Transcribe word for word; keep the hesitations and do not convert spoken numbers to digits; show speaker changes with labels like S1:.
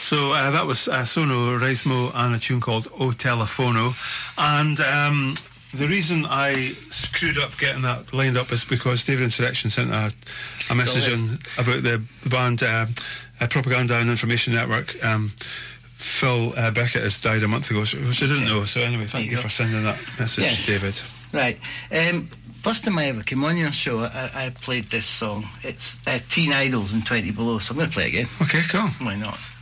S1: So uh, that was uh, Sono Reismo and a tune called O Telefono. And um, the reason I screwed up getting that lined up is because David Insurrection sent a, a message in about the, the band uh, uh, Propaganda and Information Network. Um, Phil uh, Beckett has died a month ago, which I didn't know. So anyway, thank you, you for sending that message, yes. David.
S2: Right. Um, first time I ever came on your show, I, I played this song. It's uh, Teen Idols and twenty Below, so I'm going to play it again.
S1: Okay, cool.
S2: Why not?